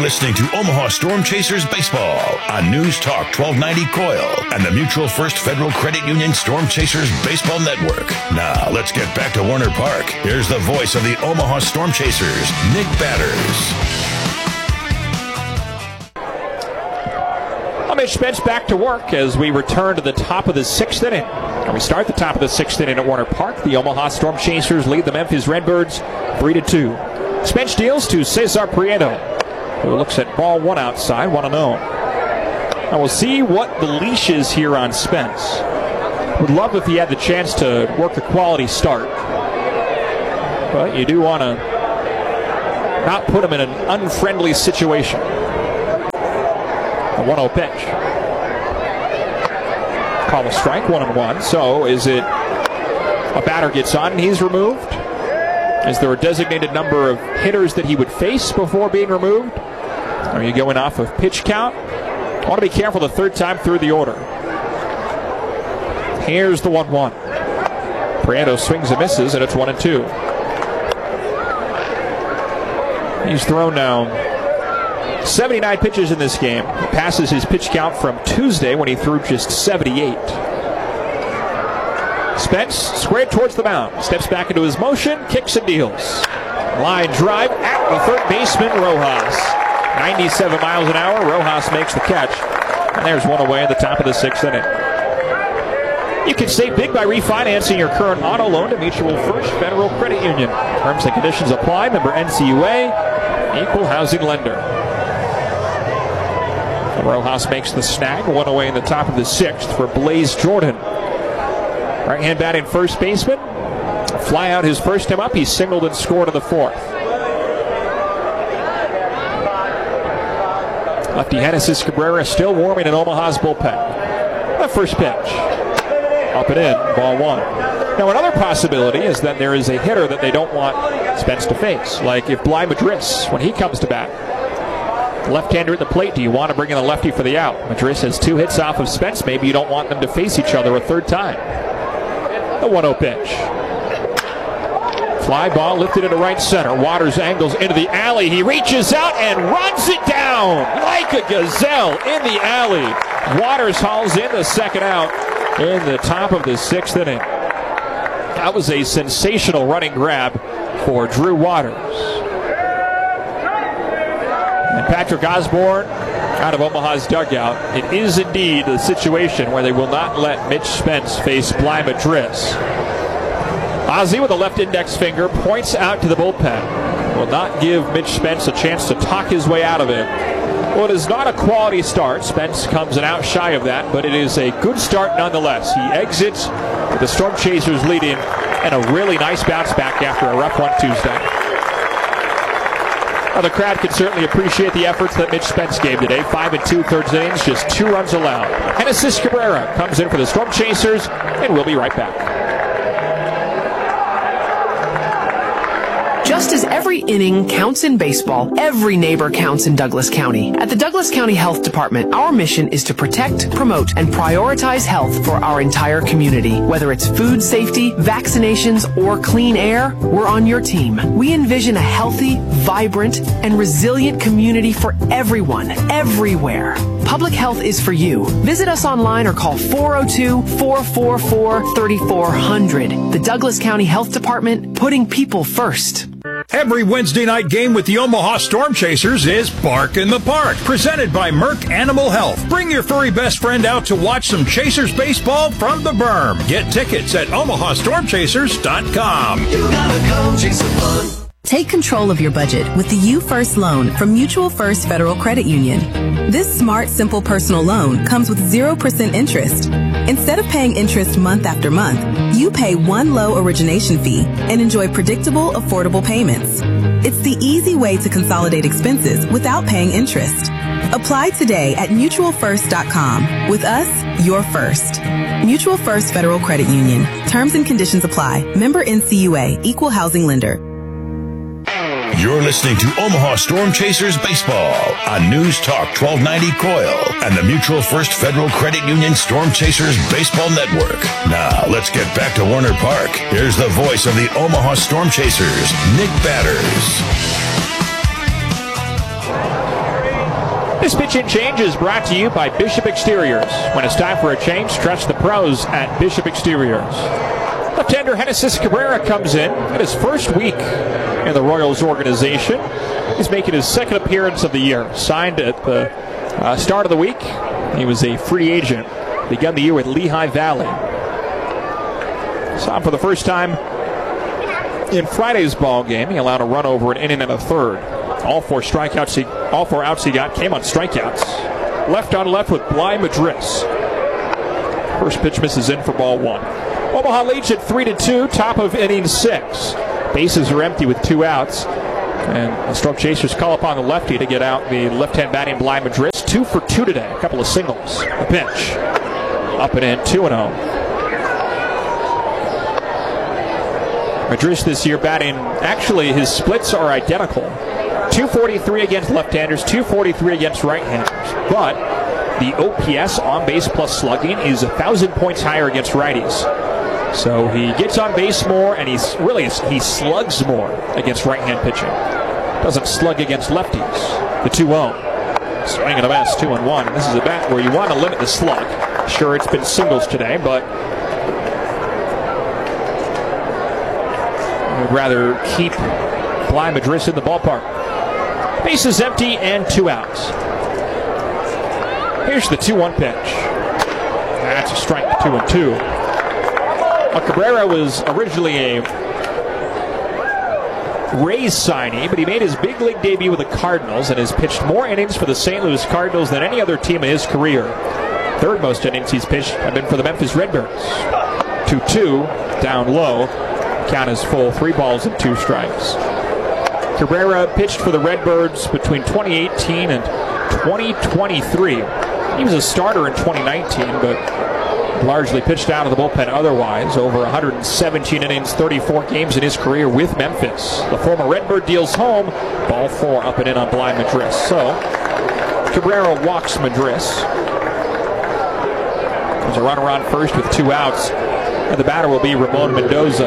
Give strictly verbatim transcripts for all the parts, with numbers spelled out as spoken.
listening to Omaha Storm Chasers Baseball on News Talk twelve ninety C O I L and the Mutual First Federal Credit Union Storm Chasers Baseball Network. Now, let's get back to Warner Park. Here's the voice of the Omaha Storm Chasers, Nick Batters. Mitch Spence back to work as we return to the top of the sixth inning. And we start the top of the sixth inning at Warner Park. The Omaha Storm Chasers lead the Memphis Redbirds three to two. Spence deals to Cesar Prieto, who looks at ball one outside, one and oh. Now we'll see what the leash is here on Spence. Would love if he had the chance to work a quality start. But you do want to not put him in an unfriendly situation. A one oh pitch. Call a strike, one and one. So is it a batter gets on and he's removed? Is there a designated number of hitters that he would face before being removed? Are you going off of pitch count? I want to be careful the third time through the order. Here's the one one. Prieto swings and misses, and it's one and two. He's thrown now seventy-nine pitches in this game. He passes his pitch count from Tuesday when he threw just seventy-eight. Spence squared towards the mound. Steps back into his motion, kicks and deals. Line drive at the third baseman, Rojas. ninety-seven miles an hour. Rojas makes the catch. And there's one away at the top of the sixth inning. You can save big by refinancing your current auto loan to Mutual First Federal Credit Union. Terms and conditions apply. Member N C U A. Equal housing lender. Rojas makes the snag. One away in the top of the sixth for Blaze Jordan. Right-hand batting first baseman. Fly out his first time up. He singled and scored in the fourth. Lefty Genesis Cabrera still warming in Omaha's bullpen. The first pitch. Up and in. Ball one. Now another possibility is that there is a hitter that they don't want Spence to face. Like if Bly Madris, when he comes to bat. Left-hander at the plate. Do you want to bring in a lefty for the out? Madris has two hits off of Spence. Maybe you don't want them to face each other a third time. The one oh pitch. Fly ball lifted into right center. Waters angles into the alley. He reaches out and runs it down like a gazelle in the alley. Waters hauls in the second out in the top of the sixth inning. That was a sensational running grab for Drew Waters. And Patrick Osborne out of Omaha's dugout. It is indeed a situation where they will not let Mitch Spence face Bly Madris. Ozzie with a left index finger points out to the bullpen. Will not give Mitch Spence a chance to talk his way out of it. Well, it is not a quality start. Spence comes an out shy of that, but it is a good start nonetheless. He exits with the Storm Chasers leading and a really nice bounce back after a rough one Tuesday. Well, the crowd can certainly appreciate the efforts that Mitch Spence gave today. Five and two thirds innings, just two runs allowed. Genesis Cabrera comes in for the Storm Chasers, and we'll be right back. Just as every inning counts in baseball, every neighbor counts in Douglas County. At the Douglas County Health Department, our mission is to protect, promote, and prioritize health for our entire community. Whether it's food safety, vaccinations, or clean air, we're on your team. We envision a healthy, vibrant, and resilient community for everyone, everywhere. Public health is for you. Visit us online or call four oh two, four four four, three four zero zero. The Douglas County Health Department, putting people first. Every Wednesday night game with the Omaha Storm Chasers is Bark in the Park, presented by Merck Animal Health. Bring your furry best friend out to watch some Chasers baseball from the berm. Get tickets at omaha storm chasers dot com. You gotta come chase some fun. Take control of your budget with the You First loan from Mutual First Federal Credit Union. This smart, simple personal loan comes with zero percent interest. Instead of paying interest month after month, you pay one low origination fee and enjoy predictable, affordable payments. It's the easy way to consolidate expenses without paying interest. Apply today at mutual first dot com. With us, you're first. Mutual First Federal Credit Union. Terms and conditions apply. Member N C U A. Equal housing lender. You're listening to Omaha Storm Chasers Baseball on News Talk twelve ninety C O I L and the Mutual First Federal Credit Union Storm Chasers Baseball Network. Now, let's get back to Warner Park. Here's the voice of the Omaha Storm Chasers, Nick Batters. This pitch and change is brought to you by Bishop Exteriors. When it's time for a change, trust the pros at Bishop Exteriors. Left-hander Genesis Cabrera comes in at his first week in the Royals organization. He's making his second appearance of the year. Signed at the uh, start of the week. He was a free agent. Begun the year with Lehigh Valley. Saw him for the first time in Friday's ball game. He allowed a run over an inning and a third. All four strikeouts, he, all four outs he got came on strikeouts. Left on left with Bly Madris. First pitch misses in for ball one. Omaha leads at three to two, top of inning six. Bases are empty with two outs. And the Storm Chasers call upon the lefty to get out the left-hand batting Bly Madris. Two for two today, a couple of singles. The pitch. Up and in, two and oh. Madris this year batting, actually his splits are identical. two forty-three against left-handers, two forty-three against right-handers. But the O P S on base plus slugging is one thousand points higher against righties. So he gets on base more, and he's really he slugs more against right-hand pitching. Doesn't slug against lefties. The two oh. Swing and a miss, two and one. This is a bat where you want to limit the slug. Sure, it's been singles today, but I would rather keep Bly Madris in the ballpark. Base is empty and two outs. Here's the two one pitch. That's a strike, two and two. Well, Cabrera was originally a Rays signee, but he made his big league debut with the Cardinals and has pitched more innings for the Saint Louis Cardinals than any other team in his career. Third most innings he's pitched have been for the Memphis Redbirds. two two, down low. Count is full, three balls and two strikes. Cabrera pitched for the Redbirds between twenty eighteen and twenty twenty-three. He was a starter in twenty nineteen, but largely pitched out of the bullpen otherwise. Over one hundred seventeen innings, thirty-four games in his career with Memphis. The former Redbird deals home. Ball four up and in on Bly Madris. So Cabrera walks Madris. There's a runner on first with two outs. And the batter will be Ramon Mendoza.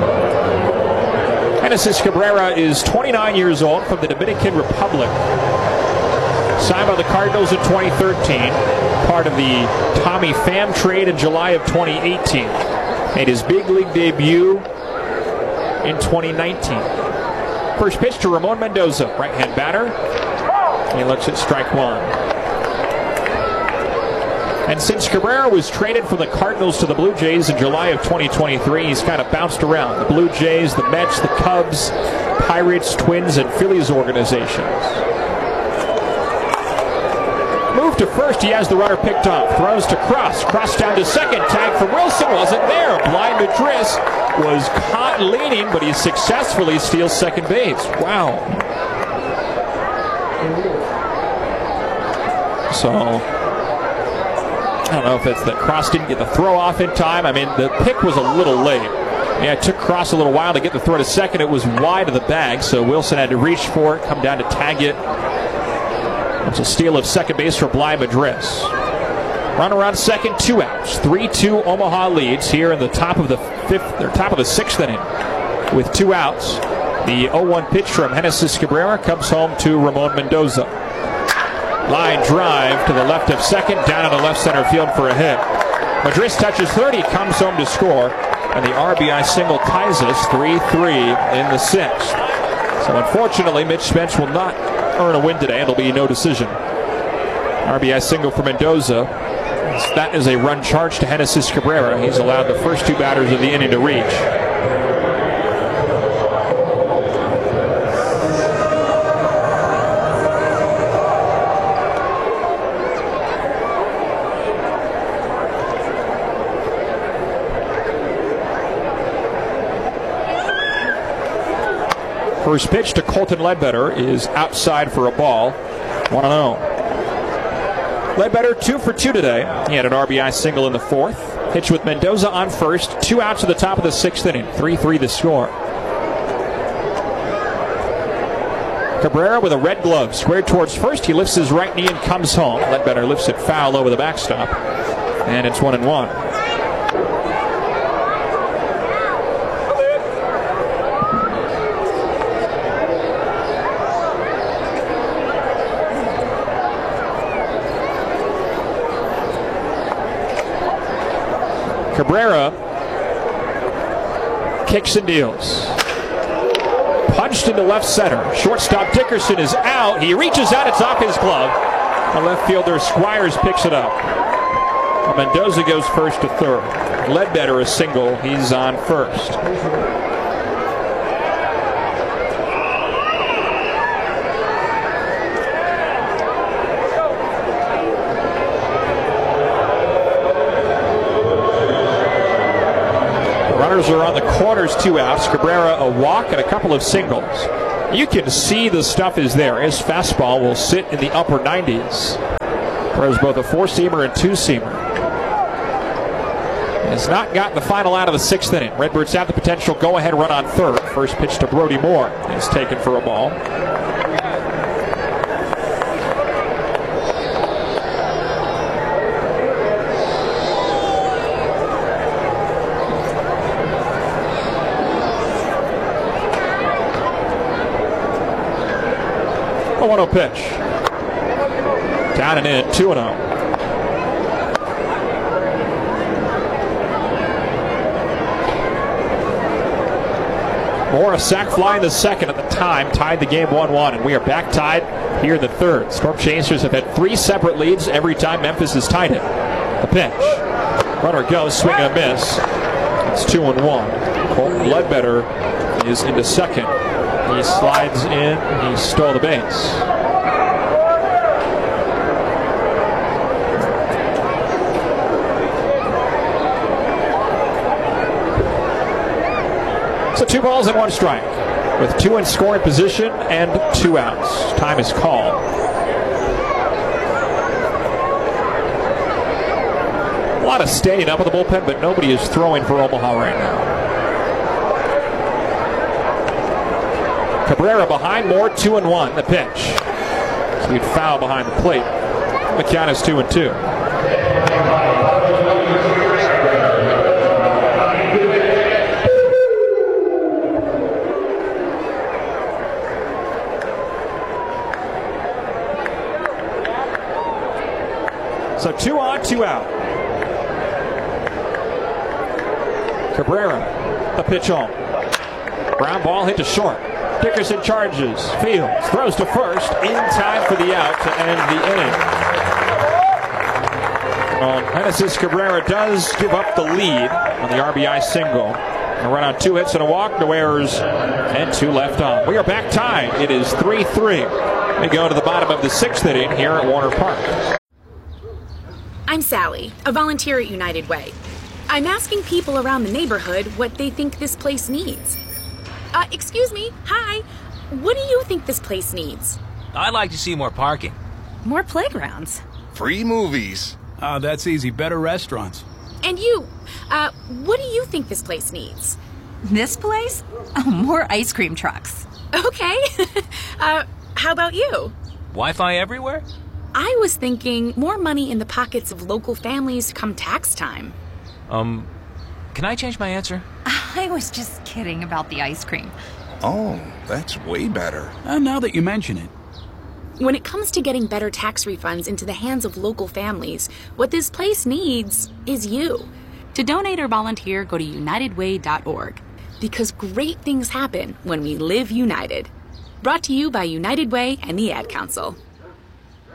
Genesis Cabrera is twenty-nine years old, from the Dominican Republic. Signed by the Cardinals in twenty thirteen. Part of the Tommy Pham trade in July of twenty eighteen. Made his big league debut in twenty nineteen. First pitch to Ramon Mendoza, right-hand batter. He looks at strike one. And since Cabrera was traded from the Cardinals to the Blue Jays in July of twenty twenty-three, he's kind of bounced around. The Blue Jays, the Mets, the Cubs, Pirates, Twins, and Phillies organizations. Move to first, he has the runner picked off. Throws to Cross. Cross down to second. Tag from Wilson wasn't there. Bly Madris was caught leaning, but he successfully steals second base. Wow. So I don't know if it's that Cross didn't get the throw off in time. I mean, the pick was a little late. Yeah, it took Cross a little while to get the throw to second. It was wide of the bag, so Wilson had to reach for it, come down to tag it. It's a steal of second base for Bly Madris. Runner on second, two outs. three two Omaha leads here in the top of the fifth, or top of the sixth inning with two outs. The oh one pitch from Genesis Cabrera comes home to Ramon Mendoza. Line drive to the left of second, down in the left center field for a hit. Madris touches thirty, comes home to score, and the R B I single ties us three three in the sixth. So unfortunately, Mitch Spence will not earn a win today. It'll be no decision. R B I single for Mendoza. That is a run charge to Genesis Cabrera. He's allowed the first two batters of the inning to reach. First pitch to Colton Ledbetter is outside for a ball. one and oh. Ledbetter two for two today. He had an R B I single in the fourth. Pitch with Mendoza on first. Two outs at the top of the sixth inning. three three the score. Cabrera with a red glove. Squared towards first. He lifts his right knee and comes home. Ledbetter lifts it foul over the backstop. And it's one and one. Cabrera kicks and deals. Punched into left center. Shortstop Dickerson is out. He reaches out. It's off his glove. The left fielder Squires picks it up. Mendoza goes first to third. Ledbetter a single. He's on first. Runners are on the corners, two outs. Cabrera a walk and a couple of singles. You can see the stuff is there. His fastball will sit in the upper nineties. Throws both a four-seamer and two-seamer. Has not gotten the final out of the sixth inning. Redbirds have the potential go-ahead run on third. First pitch to Brody Moore is taken for a ball. A one oh pitch. Down and in, two and oh. Moore, a sac fly in the second at the time, tied the game one one, and we are back tied here in the third. Storm Chasers have had three separate leads every time Memphis has tied it. The pitch. Runner goes, swing and a miss. It's two and one. Colton Ledbetter is into second. He slides in, he stole the base. So two balls and one strike with two in scoring position and two outs. Time is called. A lot of standing up in the bullpen, but nobody is throwing for Omaha right now. Cabrera behind Moore, two and one. The pitch. Sweet foul behind the plate. The count is two and two. So two on, two out. Cabrera, the pitch home. Ground ball hit to short. Dickerson charges, fields, throws to first, in time for the out to end the inning. Well, Genesis Cabrera does give up the lead on the R B I single. A run on two hits and a walk, no errors, and two left on. We are back tied. It is three three. We go to the bottom of the sixth inning here at Warner Park. I'm Sally, a volunteer at United Way. I'm asking people around the neighborhood what they think this place needs. Uh, excuse me, hi. What do you think this place needs? I'd like to see more parking. More playgrounds. Free movies. Oh, that's easy. Better restaurants. And you, uh, what do you think this place needs? This place? Oh, more ice cream trucks. Okay. uh, how about you? Wi-Fi everywhere? I was thinking more money in the pockets of local families come tax time. Um, can I change my answer? I was just kidding about the ice cream. Oh, that's way better. Uh, now that you mention it. When it comes to getting better tax refunds into the hands of local families, what this place needs is you. To donate or volunteer, go to united way dot org. Because great things happen when we live united. Brought to you by United Way and the Ad Council.